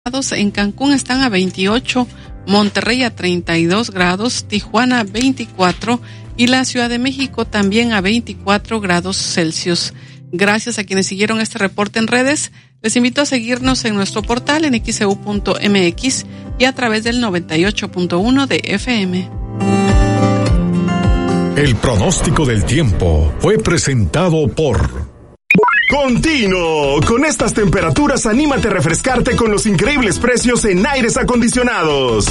En Cancún están a 28, Monterrey a 32 grados, Tijuana 24 y la Ciudad de México también a 24 grados Celsius. Gracias a quienes siguieron este reporte en redes. Les invito a seguirnos en nuestro portal en xeu.mx y a través del 98.1 de FM. El pronóstico del tiempo fue presentado por Continuo. Con estas temperaturas, anímate a refrescarte con los increíbles precios en aires acondicionados.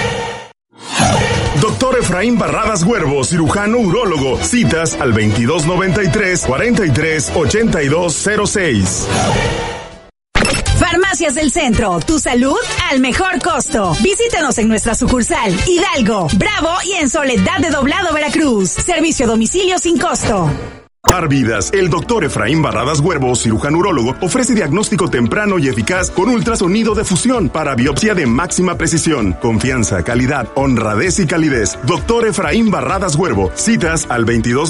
Doctor Efraín Barradas Huervo, cirujano urólogo. Citas al 2293-438206. Farmacias del Centro, tu salud al mejor costo. Visítanos en nuestra sucursal Hidalgo, Bravo y en Soledad de Doblado, Veracruz. Servicio a domicilio sin costo. Par Vidas. El doctor Efraín Barradas Huervo, cirujano urólogo, ofrece diagnóstico temprano y eficaz con ultrasonido de fusión para biopsia de máxima precisión. Confianza, calidad, honradez y calidez. Doctor Efraín Barradas Huervo. Citas al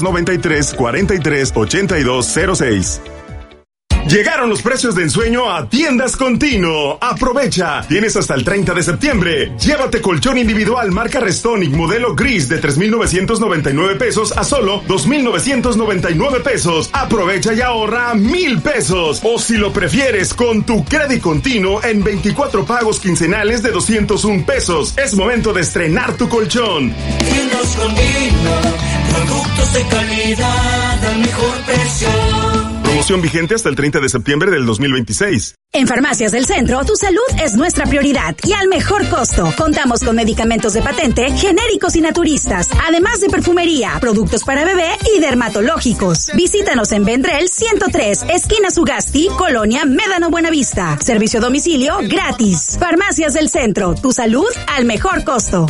2293-438206. Llegaron los precios de ensueño a Tiendas Continuo. Aprovecha. Tienes hasta el 30 de septiembre. Llévate colchón individual marca Restonic modelo gris de 3,999 pesos a solo 2,999 pesos. Aprovecha y ahorra 1,000 pesos. O si lo prefieres, con tu crédito continuo en 24 pagos quincenales de 201 pesos. Es momento de estrenar tu colchón. Tiendas Continuo, productos de calidad al mejor precio. Promoción vigente hasta el 30 de septiembre del 2026. En Farmacias del Centro, tu salud es nuestra prioridad y al mejor costo. Contamos con medicamentos de patente, genéricos y naturistas, además de perfumería, productos para bebé y dermatológicos. Visítanos en Vendrell 103, esquina Sugasti, Colonia Médano Buenavista. Servicio a domicilio gratis. Farmacias del Centro, tu salud al mejor costo.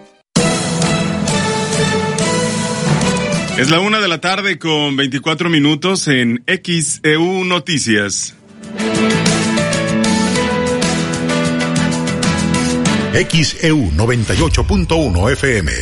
Es la 1:00 con 24 minutos en XEU Noticias. XEU 98.1 FM.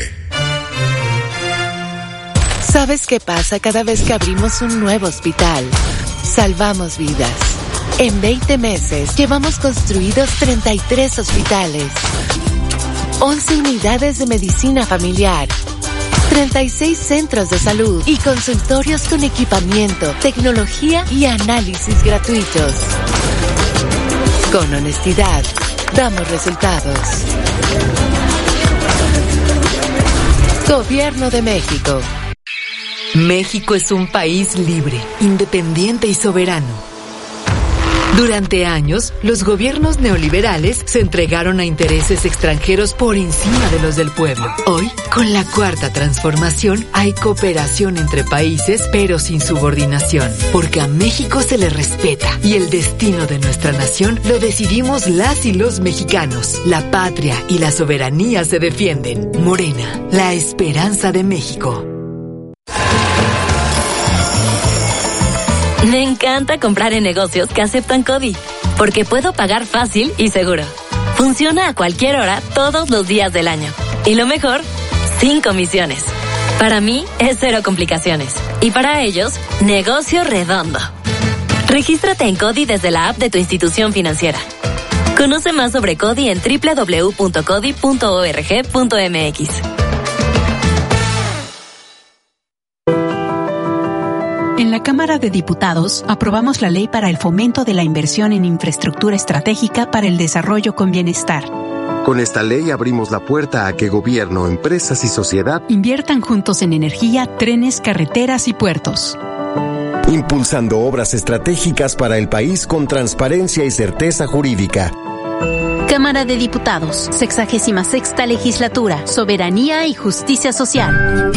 ¿Sabes qué pasa cada vez que abrimos un nuevo hospital? Salvamos vidas. En 20 meses llevamos construidos 33 hospitales, 11 unidades de medicina familiar, 36 centros de salud y consultorios con equipamiento, tecnología y análisis gratuitos. Con honestidad, damos resultados. Gobierno de México. México es un país libre, independiente y soberano. Durante años, los gobiernos neoliberales se entregaron a intereses extranjeros por encima de los del pueblo. Hoy, con la Cuarta Transformación, hay cooperación entre países, pero sin subordinación, porque a México se le respeta y el destino de nuestra nación lo decidimos las y los mexicanos. La patria y la soberanía se defienden. Morena, la esperanza de México. Me encanta comprar en negocios que aceptan CODI, porque puedo pagar fácil y seguro. Funciona a cualquier hora, todos los días del año. Y lo mejor, sin comisiones. Para mí, es cero complicaciones. Y para ellos, negocio redondo. Regístrate en CODI desde la app de tu institución financiera. Conoce más sobre CODI en www.codi.org.mx. En la Cámara de Diputados aprobamos la Ley para el Fomento de la Inversión en Infraestructura Estratégica para el Desarrollo con Bienestar. Con esta ley abrimos la puerta a que gobierno, empresas y sociedad inviertan juntos en energía, trenes, carreteras y puertos. Impulsando obras estratégicas para el país con transparencia y certeza jurídica. Cámara de Diputados, 66ª Legislatura, Soberanía y Justicia Social.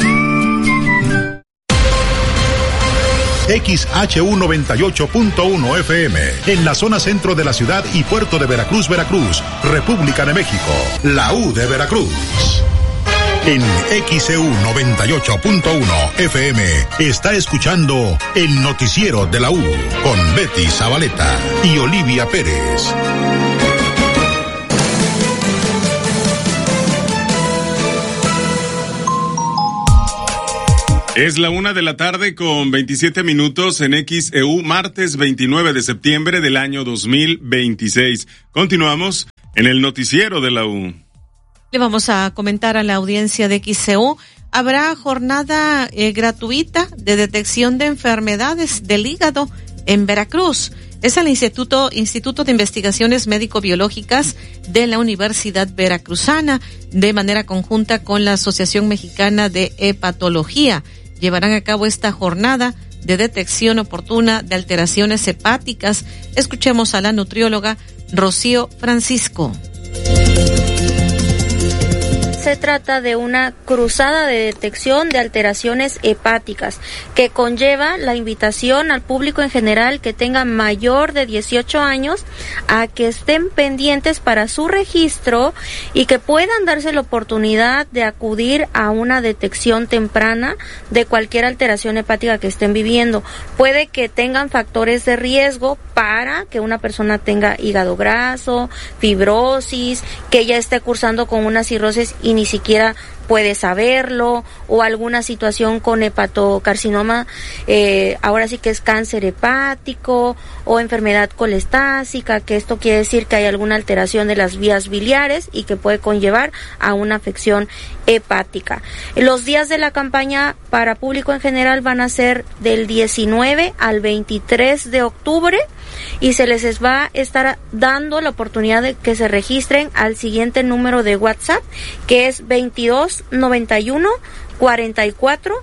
XHU 98.1 FM, en la zona centro de la ciudad y puerto de Veracruz, Veracruz, República de México, la U de Veracruz. En XEU 98.1 FM está escuchando el noticiero de la U con Betty Zabaleta y Olivia Pérez. Es la 1:00 con 27 minutos en XEU, martes 29 de septiembre del año 2026. Continuamos en el noticiero de la U. Le vamos a comentar a la audiencia de XEU. Habrá jornada gratuita de detección de enfermedades del hígado en Veracruz. Es el Instituto de Investigaciones Médico-Biológicas de la Universidad Veracruzana, de manera conjunta con la Asociación Mexicana de Hepatología. Llevarán a cabo esta jornada de detección oportuna de alteraciones hepáticas. Escuchemos a la nutrióloga Rocío Francisco. Se trata de una cruzada de detección de alteraciones hepáticas que conlleva la invitación al público en general que tenga mayor de 18 años a que estén pendientes para su registro y que puedan darse la oportunidad de acudir a una detección temprana de cualquier alteración hepática que estén viviendo. Puede que tengan factores de riesgo para que una persona tenga hígado graso, fibrosis, que ya esté cursando con una cirrosis y ni siquiera puede saberlo, o alguna situación con hepatocarcinoma, ahora sí que es cáncer hepático, o enfermedad colestásica, que esto quiere decir que hay alguna alteración de las vías biliares y que puede conllevar a una afección hepática. Los días de la campaña para público en general van a ser del 19 al 23 de octubre y se les va a estar dando la oportunidad de que se registren al siguiente número de WhatsApp, que es 2291 44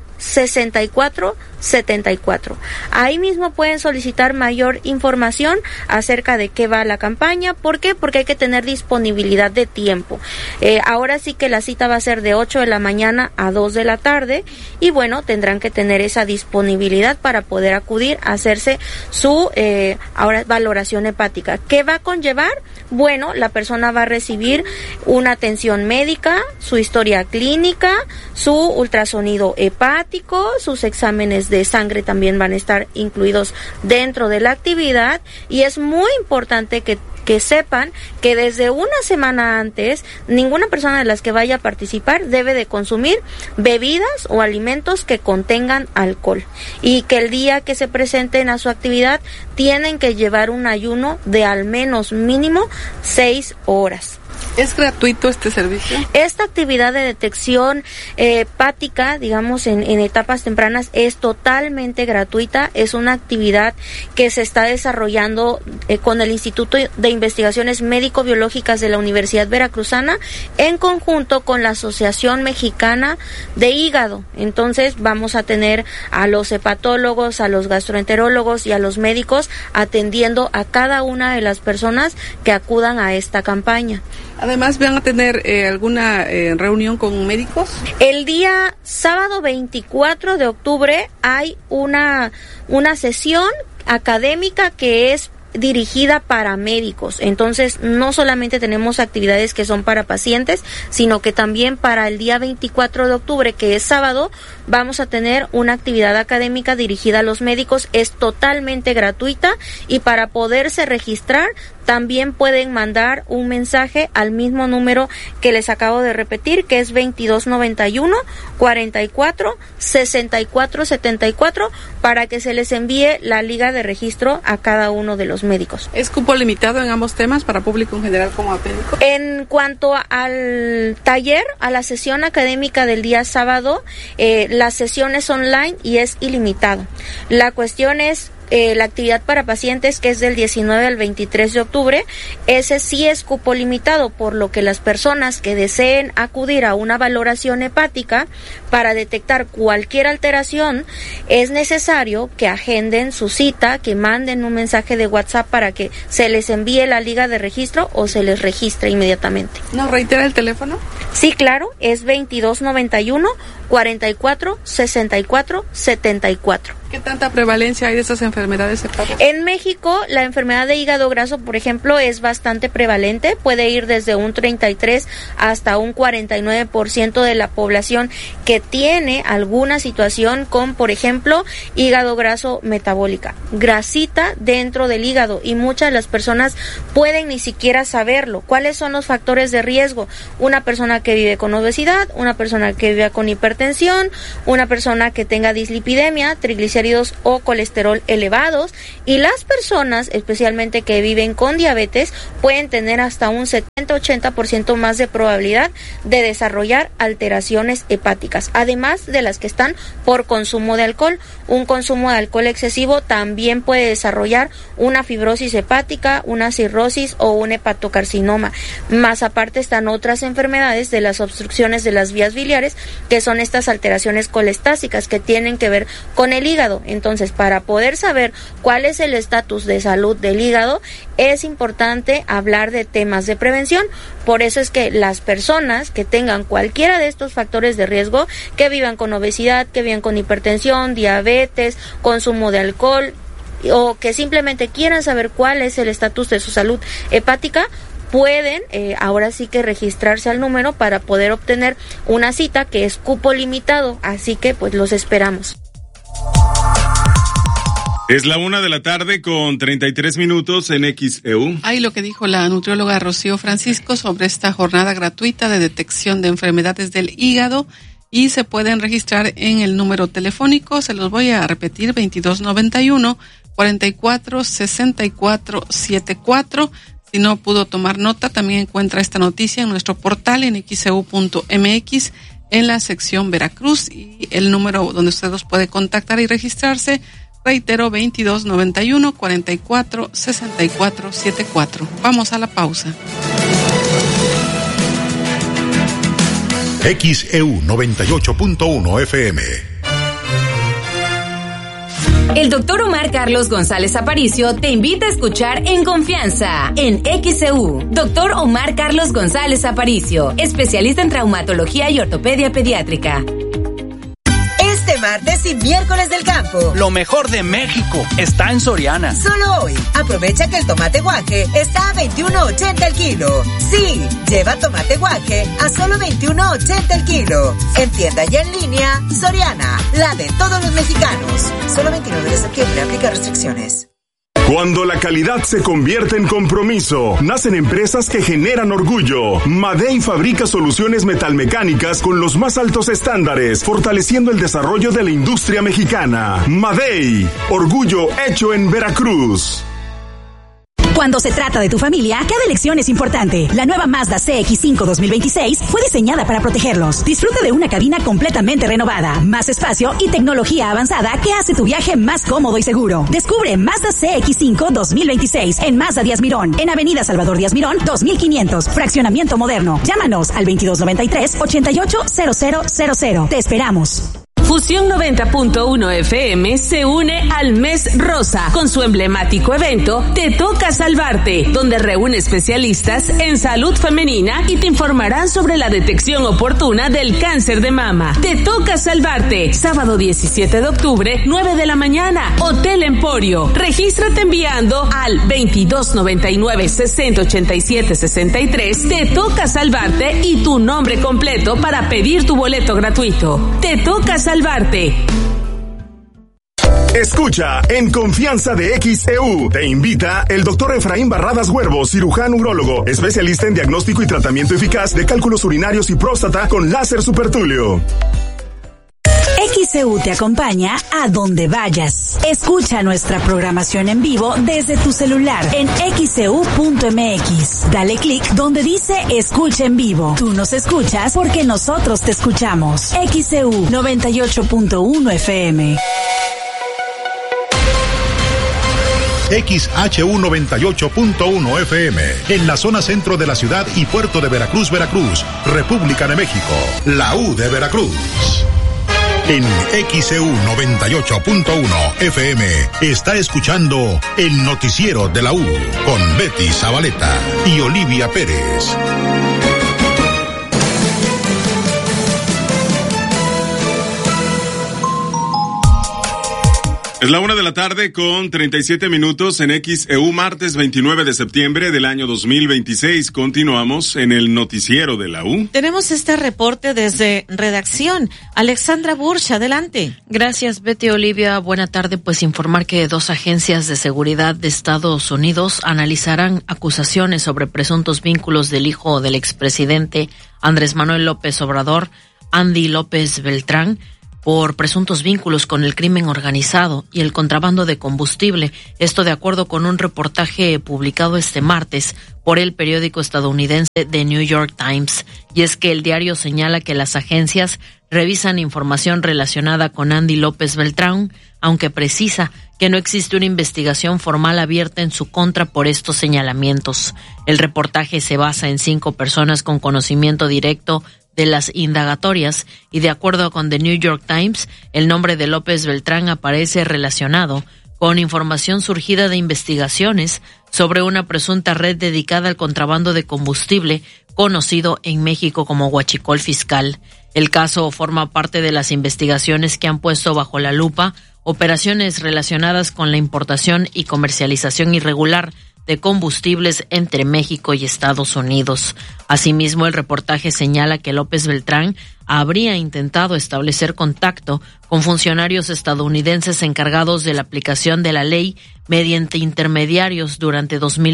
64 74. Ahí mismo pueden solicitar mayor información acerca de qué va la campaña. ¿Por qué? Porque hay que tener disponibilidad de tiempo. Ahora sí que la cita va a ser de 8 de la mañana a 2 de la tarde y bueno, tendrán que tener esa disponibilidad para poder acudir a hacerse su ahora valoración hepática. ¿Qué va a conllevar? Bueno, la persona va a recibir una atención médica, su historia clínica, su ultrasonido hepático, sus exámenes de sangre también van a estar incluidos dentro de la actividad y es muy importante que sepan que desde una semana antes ninguna persona de las que vaya a participar debe de consumir bebidas o alimentos que contengan alcohol y que el día que se presenten a su actividad tienen que llevar un ayuno de al menos mínimo 6 horas. ¿Es gratuito este servicio? Esta actividad de detección hepática, digamos, en etapas tempranas, es totalmente gratuita. Es una actividad que se está desarrollando con el Instituto de Investigaciones Médico-Biológicas de la Universidad Veracruzana en conjunto con la Asociación Mexicana de Hígado. Entonces, vamos a tener a los hepatólogos, a los gastroenterólogos y a los médicos atendiendo a cada una de las personas que acudan a esta campaña. Además, ¿van a tener alguna reunión con médicos? El día sábado 24 de octubre hay una sesión académica que es dirigida para médicos. Entonces, no solamente tenemos actividades que son para pacientes, sino que también para el día 24 de octubre, que es sábado, vamos a tener una actividad académica dirigida a los médicos. Es totalmente gratuita y para poderse registrar también pueden mandar un mensaje al mismo número que les acabo de repetir, que es 2291 44 64 74, para que se les envíe la liga de registro a cada uno de los médicos. ¿Es cupo limitado en ambos temas para público en general como a médico? En cuanto al taller, a la sesión académica del día sábado, la sesión es online y es ilimitado. La cuestión es la actividad para pacientes, que es del 19 al 23 de octubre, ese sí es cupo limitado, por lo que las personas que deseen acudir a una valoración hepática para detectar cualquier alteración, es necesario que agenden su cita, que manden un mensaje de WhatsApp para que se les envíe la liga de registro o se les registre inmediatamente. ¿Nos reitera el teléfono? Sí, claro, es 2291 44 64 74. ¿Qué tanta prevalencia hay de esas enfermedades hepáticas? En México, la enfermedad de hígado graso, por ejemplo, es bastante prevalente. Puede ir desde un 33 hasta un 49% de la población que tiene alguna situación con, por ejemplo, hígado graso metabólica. Grasita dentro del hígado, y muchas de las personas pueden ni siquiera saberlo. ¿Cuáles son los factores de riesgo? Una persona que vive con obesidad, una persona que vive con hipertensión, una persona que tenga dislipidemia, triglicéridos o colesterol elevados, y las personas especialmente que viven con diabetes pueden tener hasta un 70-80% más de probabilidad de desarrollar alteraciones hepáticas, además de las que están por consumo de alcohol. Un consumo de alcohol excesivo también puede desarrollar una fibrosis hepática, una cirrosis o un hepatocarcinoma. Más aparte están otras enfermedades de las obstrucciones de las vías biliares, que son estas alteraciones colestásicas que tienen que ver con el hígado. Entonces, para poder saber cuál es el estatus de salud del hígado, es importante hablar de temas de prevención. Por eso es que las personas que tengan cualquiera de estos factores de riesgo, que vivan con obesidad, que vivan con hipertensión, diabetes, consumo de alcohol, o que simplemente quieran saber cuál es el estatus de su salud hepática, pueden ahora sí que registrarse al número para poder obtener una cita, que es cupo limitado. Así que pues los esperamos. Es la 1:00 con 33 minutos en XEU. Ahí lo que dijo la nutrióloga Rocío Francisco sobre esta jornada gratuita de detección de enfermedades del hígado, y se pueden registrar en el número telefónico, se los voy a repetir, 2291-446474. Si no pudo tomar nota, también encuentra esta noticia en nuestro portal en xeu.mx en la sección Veracruz, y el número donde usted los puede contactar y registrarse, reitero, 2291-446474. Vamos a la pausa. XEU 98.1 FM. El doctor Omar Carlos González Aparicio te invita a escuchar En Confianza en XEU. Doctor Omar Carlos González Aparicio, especialista en traumatología y ortopedia pediátrica. Este martes y miércoles del campo, lo mejor de México está en Soriana. Solo hoy, aprovecha que el tomate guaje está a $21.80 el kilo. Sí, lleva tomate guaje a solo $21.80 el kilo. En tienda y en línea, Soriana, la de todos los mexicanos. Solo 29 de septiembre, aplica restricciones. Cuando la calidad se convierte en compromiso, nacen empresas que generan orgullo. Madey fabrica soluciones metalmecánicas con los más altos estándares, fortaleciendo el desarrollo de la industria mexicana. Madey, orgullo hecho en Veracruz. Cuando se trata de tu familia, cada elección es importante. La nueva Mazda CX-5 2026 fue diseñada para protegerlos. Disfruta de una cabina completamente renovada, más espacio y tecnología avanzada que hace tu viaje más cómodo y seguro. Descubre Mazda CX-5 2026 en Mazda Díaz Mirón, en Avenida Salvador Díaz Mirón, 2500, Fraccionamiento Moderno. Llámanos al 2293-880000. Te esperamos. Fusión 90.1 FM se une al Mes Rosa con su emblemático evento Te Toca Salvarte, donde reúne especialistas en salud femenina y te informarán sobre la detección oportuna del cáncer de mama. Te Toca Salvarte, sábado 17 de octubre, 9 de la mañana, Hotel Emporio. Regístrate enviando al 2299-6087-63. Te Toca Salvarte y tu nombre completo para pedir tu boleto gratuito. Te Toca Salvarte. Escucha En Confianza de XEU. Te invita el doctor Efraín Barradas Huervo, cirujano urólogo, especialista en diagnóstico y tratamiento eficaz de cálculos urinarios y próstata con láser supertúleo. XEU te acompaña a donde vayas. Escucha nuestra programación en vivo desde tu celular en xeu.mx. Dale clic donde dice Escucha en vivo. Tú nos escuchas porque nosotros te escuchamos. XEU 98.1 FM. XHU 98.1 FM, en la zona centro de la ciudad y puerto de Veracruz, Veracruz, República de México, la U de Veracruz. En XEU 98.1 FM está escuchando el noticiero de la U con Betty Zabaleta y Olivia Pérez. Es la 1:00 con 37 minutos en XEU, martes 29 de septiembre del año 2026. Continuamos en el noticiero de la U. Tenemos este reporte desde redacción. Alexandra Burch, adelante. Gracias, Betty Olivia. Buena tarde. Pues informar que 2 agencias de seguridad de Estados Unidos analizarán acusaciones sobre presuntos vínculos del hijo del expresidente Andrés Manuel López Obrador, Andy López Beltrán, por presuntos vínculos con el crimen organizado y el contrabando de combustible. Esto de acuerdo con un reportaje publicado este martes por el periódico estadounidense The New York Times. Y es que el diario señala que las agencias revisan información relacionada con Andy López Beltrán, aunque precisa que no existe una investigación formal abierta en su contra por estos señalamientos. El reportaje se basa en 5 personas con conocimiento directo de las indagatorias y de acuerdo con The New York Times, el nombre de López Beltrán aparece relacionado con información surgida de investigaciones sobre una presunta red dedicada al contrabando de combustible conocido en México como huachicol fiscal. El caso forma parte de las investigaciones que han puesto bajo la lupa operaciones relacionadas con la importación y comercialización irregular de combustibles entre México y Estados Unidos. Asimismo, el reportaje señala que López Beltrán habría intentado establecer contacto con funcionarios estadounidenses encargados de la aplicación de la ley mediante intermediarios durante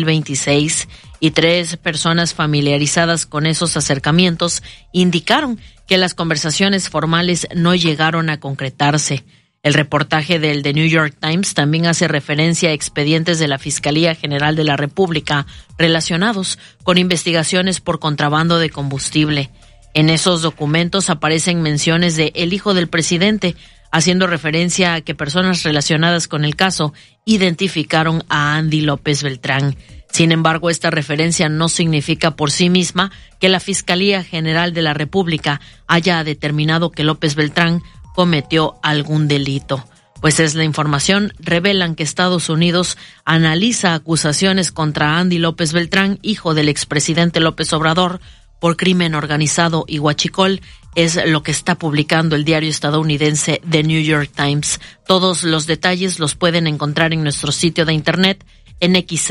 2026 y 3 personas familiarizadas con esos acercamientos indicaron que las conversaciones formales no llegaron a concretarse. El reportaje del The New York Times también hace referencia a expedientes de la Fiscalía General de la República relacionados con investigaciones por contrabando de combustible. En esos documentos aparecen menciones de el hijo del presidente, haciendo referencia a que personas relacionadas con el caso identificaron a Andy López Beltrán. Sin embargo, esta referencia no significa por sí misma que la Fiscalía General de la República haya determinado que López Beltrán cometió algún delito. Pues es la información, revelan que Estados Unidos analiza acusaciones contra Andy López Beltrán, hijo del expresidente López Obrador, por crimen organizado y huachicol. Es lo que está publicando el diario estadounidense The New York Times. Todos los detalles los pueden encontrar en nuestro sitio de internet en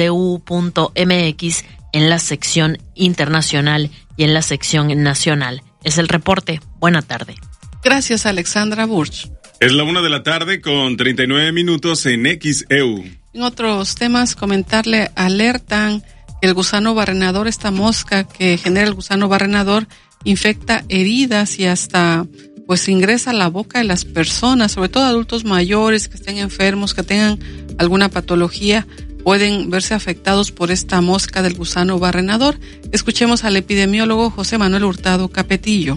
xcu.mx, en la sección internacional y en la sección nacional. Es el reporte. Buena tarde. Gracias, Alexandra Burch. Es la 1:00 con 39 minutos en XEU. En otros temas, comentarle, alertan que el gusano barrenador, esta mosca que genera el gusano barrenador, infecta heridas y hasta pues ingresa a la boca de las personas, sobre todo adultos mayores que estén enfermos, que tengan alguna patología, pueden verse afectados por esta mosca del gusano barrenador. Escuchemos al epidemiólogo José Manuel Hurtado Capetillo.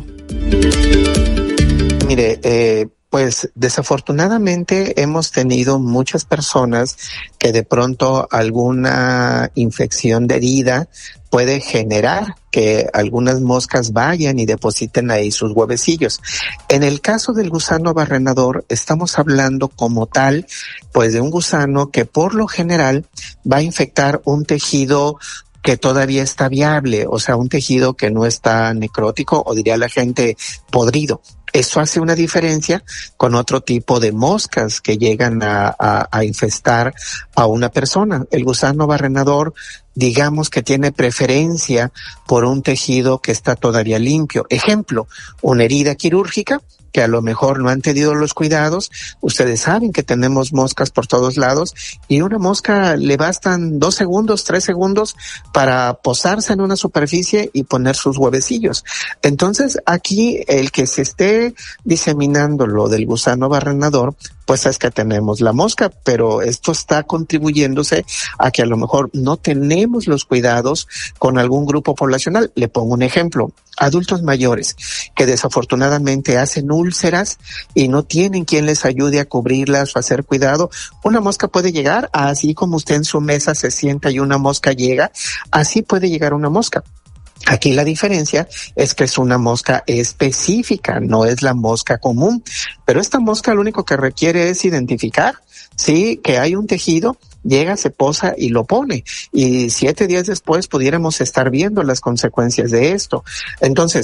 Mire, pues desafortunadamente hemos tenido muchas personas que de pronto alguna infección de herida puede generar que algunas moscas vayan y depositen ahí sus huevecillos. En el caso del gusano barrenador, estamos hablando como tal, pues de un gusano que por lo general va a infectar un tejido que todavía está viable, o sea, un tejido que no está necrótico, o diría la gente, podrido. Eso hace una diferencia con otro tipo de moscas que llegan a infestar a una persona. El gusano barrenador, digamos que tiene preferencia por un tejido que está todavía limpio. Ejemplo, una herida quirúrgica que a lo mejor no han tenido los cuidados. Ustedes saben que tenemos moscas por todos lados y una mosca le bastan 2 segundos, 3 segundos para posarse en una superficie y poner sus huevecillos. Entonces aquí el que se esté diseminando lo del gusano barrenador, pues es que tenemos la mosca, pero esto está contribuyéndose a que a lo mejor no tenemos los cuidados con algún grupo poblacional. Le pongo un ejemplo, adultos mayores que desafortunadamente hacen úlceras y no tienen quien les ayude a cubrirlas o a hacer cuidado. Una mosca puede llegar, así como usted en su mesa se sienta y una mosca llega, así puede llegar una mosca. Aquí la diferencia es que es una mosca específica, no es la mosca común. Pero esta mosca lo único que requiere es identificar, sí, que hay un tejido, llega, se posa y lo pone. Y 7 días después pudiéramos estar viendo las consecuencias de esto. Entonces,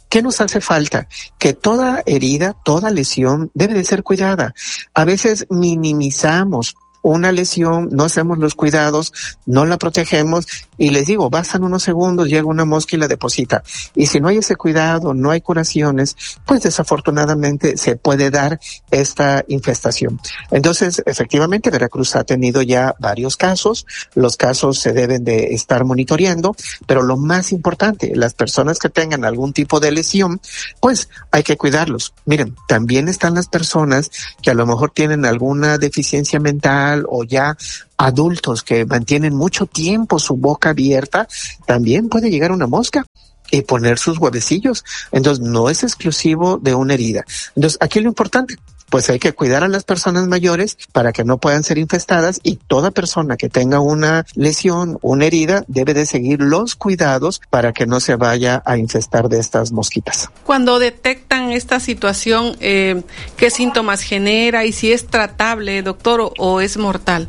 ¿qué nos hace falta? Que toda herida, toda lesión debe de ser cuidada. A veces minimizamos una lesión, no hacemos los cuidados, no la protegemos y les digo, bastan unos segundos, llega una mosca y la deposita. Y si no hay ese cuidado, no hay curaciones, pues desafortunadamente se puede dar esta infestación. Entonces, efectivamente, Veracruz ha tenido ya varios casos, los casos se deben de estar monitoreando, pero lo más importante, las personas que tengan algún tipo de lesión, pues hay que cuidarlos. Miren, también están las personas que a lo mejor tienen alguna deficiencia mental, o ya adultos que mantienen mucho tiempo su boca abierta, también puede llegar una mosca y poner sus huevecillos. Entonces no es exclusivo de una herida. Entonces aquí lo importante, pues hay que cuidar a las personas mayores para que no puedan ser infestadas, y toda persona que tenga una lesión, una herida, debe de seguir los cuidados para que no se vaya a infestar de estas mosquitas. Cuando detectan esta situación, ¿qué síntomas genera y si es tratable, doctor, o es mortal?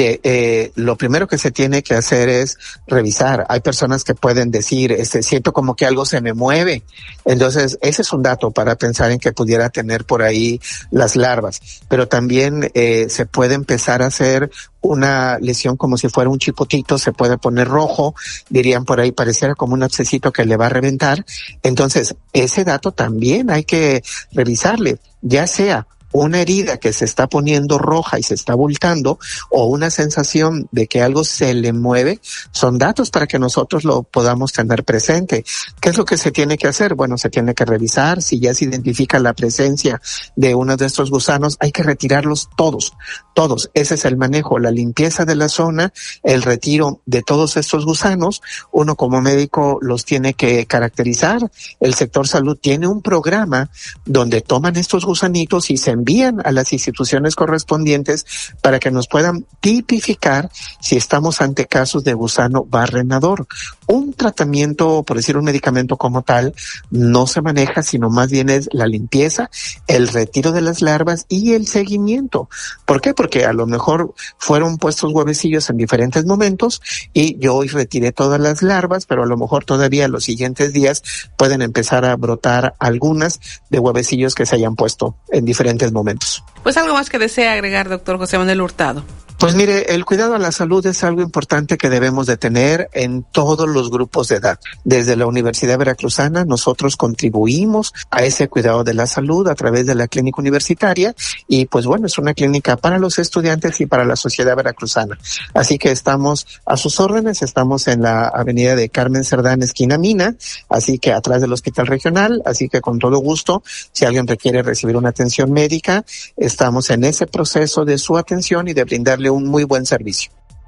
Mire, lo primero que se tiene que hacer es revisar. Hay personas que pueden decir, siento como que algo se me mueve. Entonces, ese es un dato para pensar en que pudiera tener por ahí las larvas. Pero también se puede empezar a hacer una lesión como si fuera un chipotito, se puede poner rojo, dirían por ahí, pareciera como un abscesito que le va a reventar. Entonces, ese dato también hay que revisarle, ya sea una herida que se está poniendo roja y se está abultando, o una sensación de que algo se le mueve, son datos para que nosotros lo podamos tener presente. ¿Qué es lo que se tiene que hacer? Bueno, se tiene que revisar. Si ya se identifica la presencia de uno de estos gusanos, hay que retirarlos todos. Ese es el manejo, la limpieza de la zona, el retiro de todos estos gusanos. Uno como médico los tiene que caracterizar. El sector salud tiene un programa donde toman estos gusanitos y se envían a las instituciones correspondientes para que nos puedan tipificar si estamos ante casos de gusano barrenador. Un tratamiento, por decir un medicamento como tal, no se maneja, sino más bien es la limpieza, el retiro de las larvas y el seguimiento. ¿Por qué? Porque a lo mejor fueron puestos huevecillos en diferentes momentos y yo hoy retiré todas las larvas, pero a lo mejor todavía los siguientes días pueden empezar a brotar algunas de huevecillos que se hayan puesto en diferentes momentos. Pues algo más que desea agregar, doctor José Manuel Hurtado. Pues mire, el cuidado a la salud es algo importante que debemos de tener en todos los grupos de edad. Desde la Universidad Veracruzana nosotros contribuimos a ese cuidado de la salud a través de la clínica universitaria y pues bueno, es una clínica para los estudiantes y para la sociedad veracruzana. Así que estamos a sus órdenes, estamos en la avenida de Carmen Cerdán, esquina Mina, así que atrás del Hospital Regional, así que con todo gusto, si alguien requiere recibir una atención médica, estamos en ese proceso de su atención y de brindarle un muy buen servicio.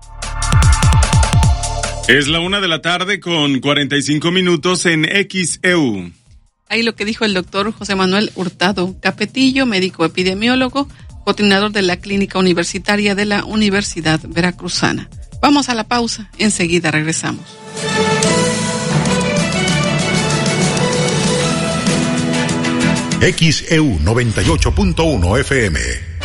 Es la 1:00 con 45 minutos en XEU. Ahí lo que dijo el doctor José Manuel Hurtado Capetillo, médico epidemiólogo, coordinador de la Clínica Universitaria de la Universidad Veracruzana. Vamos a la pausa, enseguida regresamos. XEU 98.1 FM.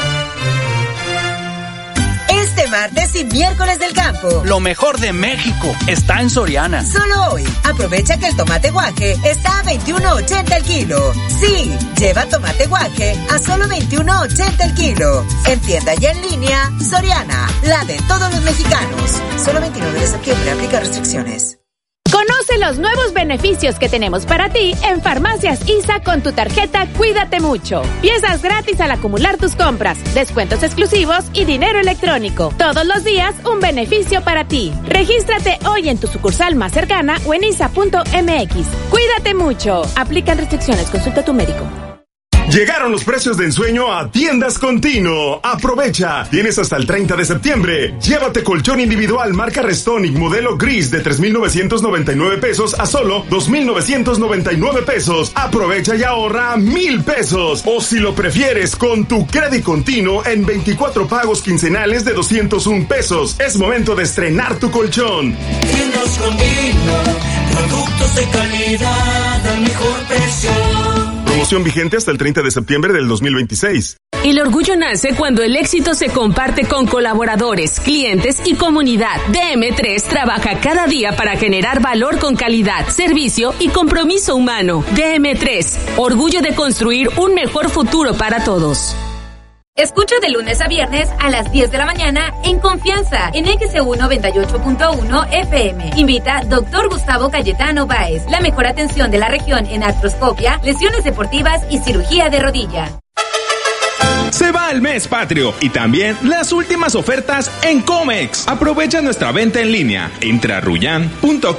Martes y miércoles del campo. Lo mejor de México está en Soriana. Solo hoy, aprovecha que el tomate guaje está a $21.80 el kilo. Sí, lleva tomate guaje a solo $21.80 el kilo. En tienda y en línea, Soriana, la de todos los mexicanos. Solo 29 de septiembre, aplica restricciones. Conoce los nuevos beneficios que tenemos para ti en Farmacias ISA con tu tarjeta Cuídate Mucho. Piezas gratis al acumular tus compras, descuentos exclusivos y dinero electrónico. Todos los días un beneficio para ti. Regístrate hoy en tu sucursal más cercana o en isa.mx. Cuídate mucho. Aplican restricciones. Consulta a tu médico. Llegaron los precios de ensueño a Tiendas Continuo. Aprovecha. Tienes hasta el 30 de septiembre. Llévate colchón individual marca Restonic modelo gris de 3,999 pesos a solo 2,999 pesos. Aprovecha y ahorra 1,000 pesos. O si lo prefieres, con tu crédito continuo en 24 pagos quincenales de 201 pesos. Es momento de estrenar tu colchón. Tiendas Continuo, productos de calidad al mejor precio. Promoción vigente hasta el 30 de septiembre del 2026. El orgullo nace cuando el éxito se comparte con colaboradores, clientes y comunidad. DM3 trabaja cada día para generar valor con calidad, servicio y compromiso humano. DM3, orgullo de construir un mejor futuro para todos. Escucha de lunes a viernes a las 10 de la mañana en Confianza, en XEU 98.1 FM. Invita Dr. Gustavo Cayetano Báez, la mejor atención de la región en artroscopia, lesiones deportivas y cirugía de rodilla. Se va el mes patrio y también las últimas ofertas en Comex. Aprovecha nuestra venta en línea. Entra a ruyan.com.mx.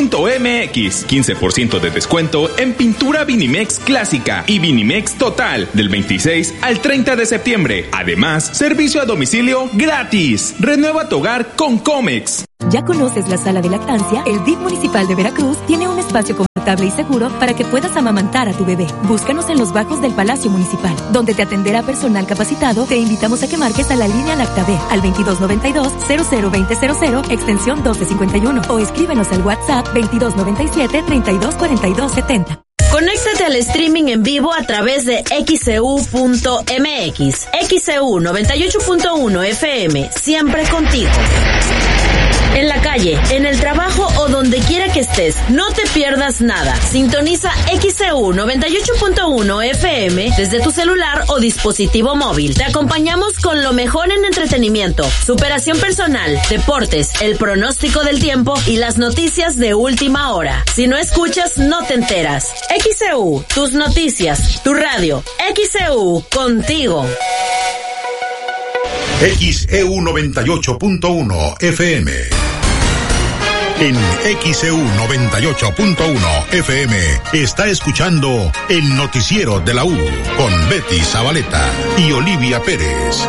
15% de descuento en pintura Vinimex clásica y Vinimex total del 26 al 30 de septiembre. Además, servicio a domicilio gratis. Renueva tu hogar con Comex. ¿Ya conoces la sala de lactancia? El DIF municipal de Veracruz tiene un espacio confortable y seguro para que puedas amamantar a tu bebé. Búscanos en los bajos del Palacio Municipal, donde te atenderá personal capacitado. Te invitamos a que marques a la línea LactaB al 2292-002000, extensión 1251, o escríbenos al WhatsApp 2297-324270. Conéctate al streaming en vivo a través de XEU.mx. XEU 98.1 FM, siempre contigo. En la calle, en el trabajo o donde quiera que estés, no te pierdas nada. Sintoniza XEU 98.1 FM desde tu celular o dispositivo móvil. Te acompañamos con lo mejor en entretenimiento, superación personal, deportes, el pronóstico del tiempo y las noticias de última hora. Si no escuchas, no te enteras. XEU, tus noticias, tu radio. XEU, contigo. XEU 98.1 FM. En XEU 98.1 FM está escuchando el noticiero de la U con Betty Zabaleta y Olivia Pérez.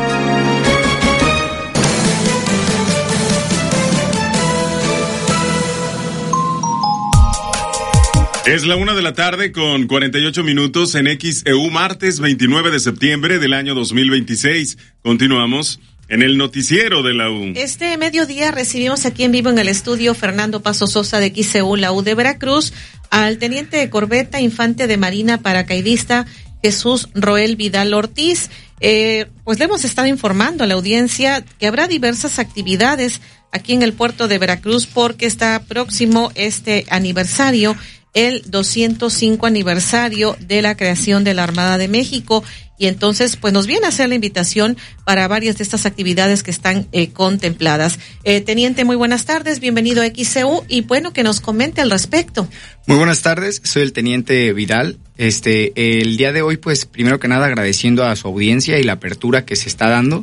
Es la 1:00 con 48 minutos en XEU, martes 29 de septiembre del año 2026. Continuamos en el noticiero de la U. Este mediodía recibimos aquí en vivo en el estudio Fernando Paso Sosa de XEU, la U de Veracruz, al teniente de corbeta, infante de marina, paracaidista Jesús Roel Vidal Ortiz. Pues le hemos estado informando a la audiencia que habrá diversas actividades aquí en el puerto de Veracruz porque está próximo este aniversario, el 205 aniversario de la creación de la Armada de México, y entonces pues nos viene a hacer la invitación para varias de estas actividades que están contempladas. Teniente, muy buenas tardes, bienvenido a XEU y bueno, que nos comente al respecto. Muy buenas tardes, soy el teniente Vidal. El día de hoy pues primero que nada agradeciendo a su audiencia y la apertura que se está dando,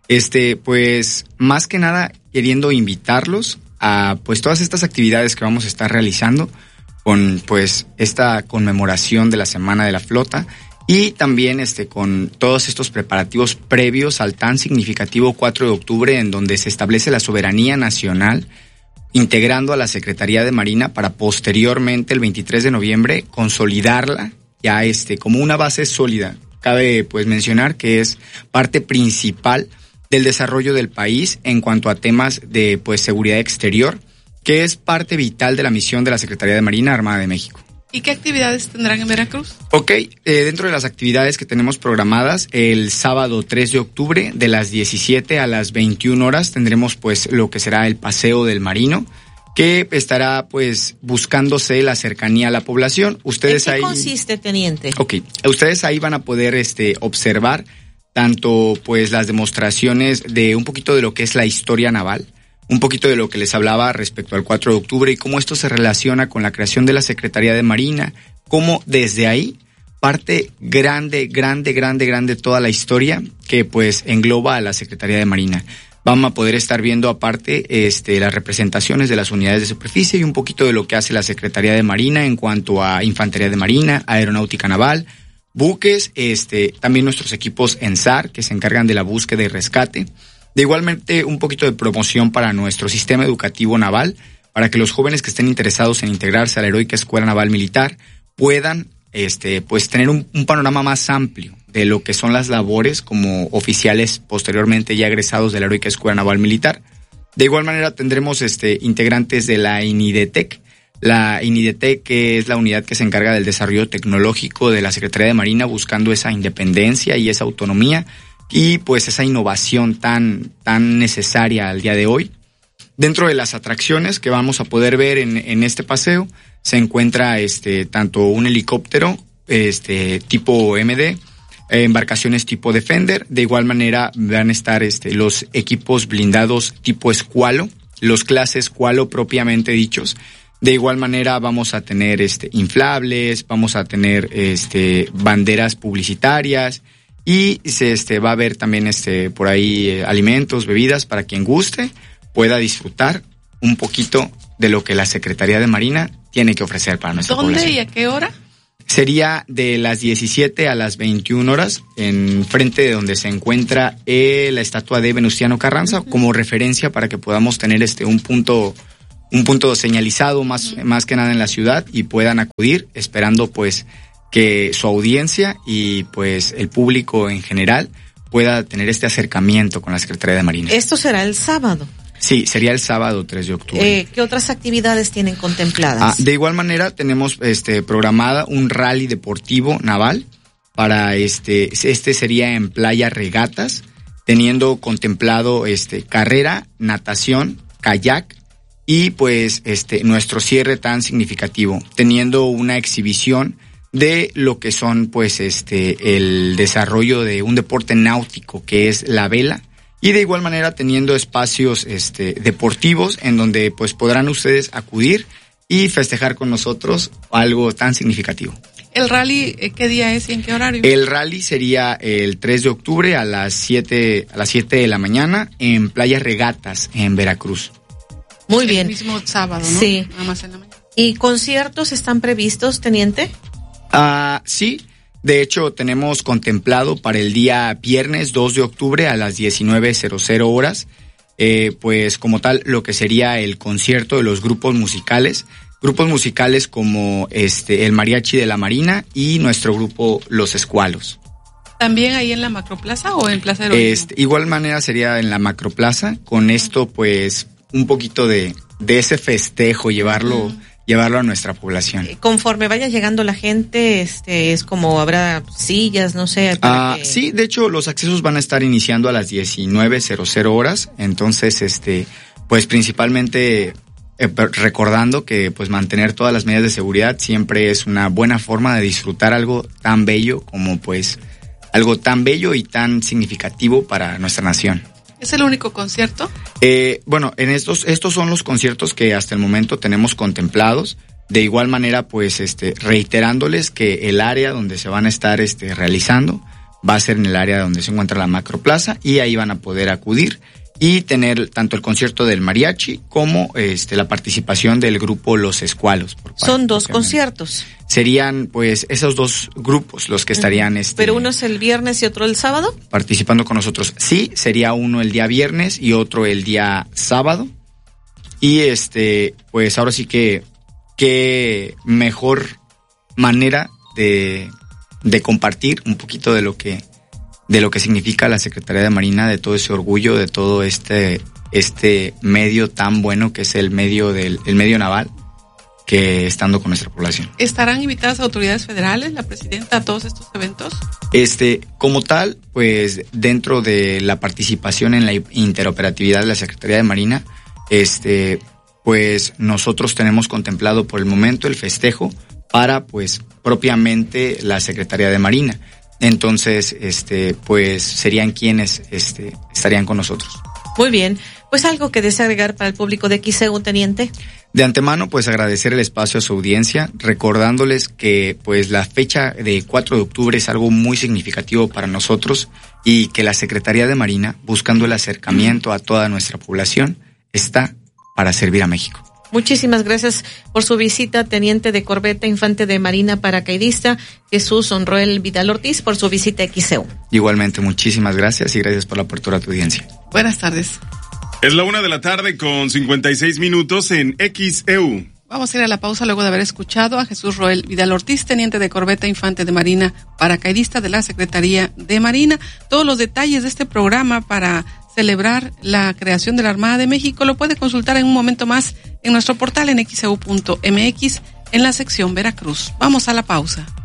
pues más que nada queriendo invitarlos a pues todas estas actividades que vamos a estar realizando con pues esta conmemoración de la Semana de la Flota y también con todos estos preparativos previos al tan significativo 4 de octubre en donde se establece la soberanía nacional integrando a la Secretaría de Marina para posteriormente el 23 de noviembre consolidarla ya como una base sólida. Cabe pues mencionar que es parte principal del desarrollo del país en cuanto a temas de pues seguridad exterior, que es parte vital de la misión de la Secretaría de Marina Armada de México. ¿Y qué actividades tendrán en Veracruz? Dentro de las actividades que tenemos programadas, el sábado 3 de octubre de las 17 a las 21 horas tendremos pues lo que será el paseo del marino, que estará pues buscándose la cercanía a la población. Ustedes ¿En qué consiste, teniente? Ustedes ahí van a poder observar tanto pues las demostraciones de un poquito de lo que es la historia naval, un poquito de lo que les hablaba respecto al 4 de octubre y cómo esto se relaciona con la creación de la Secretaría de Marina, cómo desde ahí parte grande toda la historia que pues engloba a la Secretaría de Marina. Vamos a poder estar viendo aparte las representaciones de las unidades de superficie y un poquito de lo que hace la Secretaría de Marina en cuanto a Infantería de Marina, Aeronáutica Naval, buques, también nuestros equipos ENSAR que se encargan de la búsqueda y rescate. De igualmente un poquito de promoción para nuestro sistema educativo naval, para que los jóvenes que estén interesados en integrarse a la Heroica Escuela Naval Militar puedan pues tener un panorama más amplio de lo que son las labores como oficiales posteriormente ya egresados de la Heroica Escuela Naval Militar. De igual manera tendremos integrantes de la INIDETEC, la INIDETEC, que es la unidad que se encarga del desarrollo tecnológico de la Secretaría de Marina, buscando esa independencia y esa autonomía y pues esa innovación tan necesaria al día de hoy. Dentro de las atracciones que vamos a poder ver en este paseo se encuentra tanto un helicóptero tipo MD, embarcaciones tipo Defender. De igual manera van a estar los equipos blindados tipo Escualo, los clases Escualo propiamente dichos. De igual manera vamos a tener inflables, vamos a tener banderas publicitarias y se va a ver también por ahí alimentos, bebidas para quien guste pueda disfrutar un poquito de lo que la Secretaría de Marina tiene que ofrecer para nuestra población. ¿Dónde y a qué hora? Sería de las 17 a las 21 horas, en frente de donde se encuentra la estatua de Venustiano Carranza, como referencia para que podamos tener un punto señalizado más que nada en la ciudad y puedan acudir, esperando pues que su audiencia y pues el público en general pueda tener este acercamiento con la Secretaría de Marina. Esto será el sábado. Sí, sería el sábado 3 de octubre. ¿Qué otras actividades tienen contempladas? De igual manera tenemos programada un rally deportivo naval para sería en Playa Regatas, teniendo contemplado carrera, natación, kayak y pues nuestro cierre tan significativo, teniendo una exhibición de lo que son pues el desarrollo de un deporte náutico que es la vela. Y de igual manera teniendo espacios deportivos en donde pues podrán ustedes acudir y festejar con nosotros algo tan significativo. ¿El rally qué día es y en qué horario? El rally sería el 3 de octubre a las 7 de la mañana en Playa Regatas, en Veracruz. Muy bien. El mismo sábado, ¿no? Sí. Nada más en la mañana. ¿Y conciertos están previstos, teniente? Sí. De hecho, tenemos contemplado para el día viernes 2 de octubre a las 19:00 horas, pues como tal, lo que sería el concierto de los grupos musicales como el Mariachi de la Marina y nuestro grupo Los Escualos. ¿También ahí en la Macroplaza o en Plaza Heroísmo? Igual manera sería en la Macroplaza, con esto pues un poquito de ese festejo, llevarlo a nuestra población. Conforme vaya llegando la gente, es como habrá sillas, no sé. Sí, de hecho los accesos van a estar iniciando a las 19:00 horas, entonces pues principalmente recordando que pues mantener todas las medidas de seguridad siempre es una buena forma de disfrutar algo tan bello como pues algo tan bello y tan significativo para nuestra nación. ¿Es el único concierto? Bueno, en estos son los conciertos que hasta el momento tenemos contemplados. De igual manera, pues, reiterándoles que el área donde se van a estar, realizando va a ser en el área donde se encuentra la Macroplaza y ahí van a poder acudir y tener tanto el concierto del mariachi como, la participación del grupo Los Escualos. Son dos conciertos. Serían, pues, esos dos grupos los que estarían, ¿Pero uno es el viernes y otro el sábado? Participando con nosotros. Sí, sería uno el día viernes y otro el día sábado. Y pues ahora sí que qué mejor manera de compartir un poquito de lo que significa la Secretaría de Marina, de todo ese orgullo, de todo este medio tan bueno que es el medio naval, que estando con nuestra población. ¿Estarán invitadas autoridades federales, la presidenta, a todos estos eventos? Como tal, pues dentro de la participación en la interoperatividad de la Secretaría de Marina, pues nosotros tenemos contemplado por el momento el festejo para pues propiamente la Secretaría de Marina. Entonces, pues serían quienes estarían con nosotros. Muy bien. Pues algo que desea agregar para el público de XEU, teniente. De antemano, pues agradecer el espacio a su audiencia, recordándoles que pues la fecha de 4 de octubre es algo muy significativo para nosotros y que la Secretaría de Marina, buscando el acercamiento a toda nuestra población, está para servir a México. Muchísimas gracias por su visita, teniente de corbeta, infante de marina, paracaidista Jesús Sonroel Vidal Ortiz, por su visita a XEU. Igualmente, muchísimas gracias y gracias por la apertura a tu audiencia. Buenas tardes. Es la 1:56 en XEU. Vamos a ir a la pausa luego de haber escuchado a Jesús Roel Vidal Ortiz, teniente de corbeta, infante de marina, paracaidista de la Secretaría de Marina. Todos los detalles de este programa para celebrar la creación de la Armada de México lo puede consultar en un momento más en nuestro portal en xeu.mx en la sección Veracruz. Vamos a la pausa.